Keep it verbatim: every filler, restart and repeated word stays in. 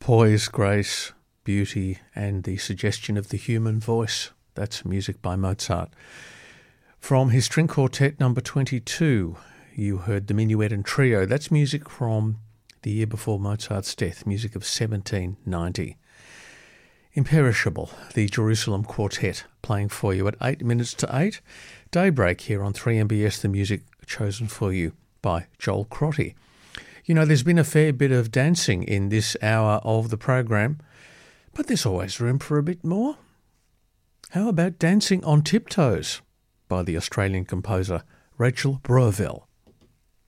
Poise, grace, beauty, and the suggestion of the human voice. That's music by Mozart. From his string quartet number twenty-two, you heard the Minuet and Trio. That's music from the year before Mozart's death, music of seventeen ninety. Imperishable, the Jerusalem Quartet, playing for you at eight minutes to eight. Daybreak here on three M B S, the music chosen for you by Joel Crotty. You know, there's been a fair bit of dancing in this hour of the program, but there's always room for a bit more. How about Dancing on Tiptoes by the Australian composer Rachel Broerville?